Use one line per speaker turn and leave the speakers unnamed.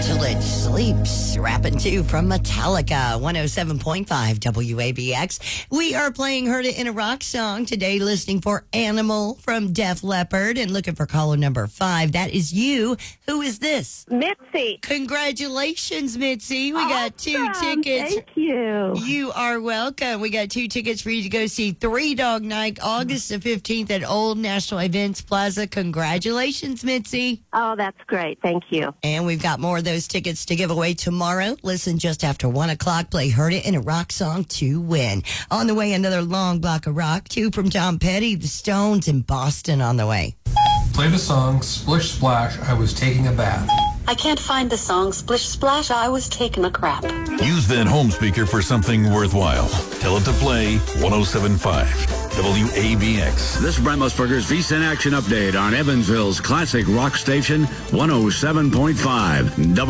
Till It Sleeps, rapping too from Metallica, 107.5 WABX. We are playing Heard It in a Rock Song today, listening for Animal from Def Leppard and looking for caller number 5. That is you. Who is this?
Mitzi.
Congratulations, Mitzi. We got 2 tickets.
Thank you.
You are welcome. We got 2 tickets for you to go see Three Dog Night, August the 15th at Old National Events Plaza. Congratulations, Mitzi.
Oh, that's great. Thank you.
And we've got more of those tickets to give away tomorrow. Listen just after 1 o'clock. Play Heard It in a Rock Song to win. On the way, another long block of rock. 2 from Tom Petty, The Stones, and Boston on the way.
Play the song Splish Splash, I Was Taking a Bath.
I can't find the song Splish Splash, I Was Taking a Crap.
Use that home speaker for something worthwhile. Tell it to play 107.5 WABX.
This is Brent Musburger's VSIN Action Update on Evansville's classic rock station, 107.5